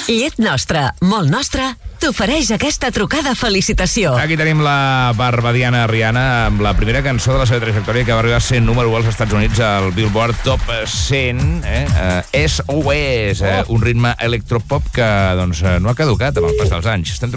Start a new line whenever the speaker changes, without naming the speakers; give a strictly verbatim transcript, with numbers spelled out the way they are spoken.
Llet Nostra, molt nostra, t'ofereix aquesta trucada felicitació.
Aquí tenim la barbadiana Rihanna amb la primera cançó de la seva trajectòria que va arribar a ser número u als Estats Units al Billboard Top cent, eh? Uh, S O S, eh? Un ritme electropop que doncs, no ha caducat amb el pas dels anys. Estem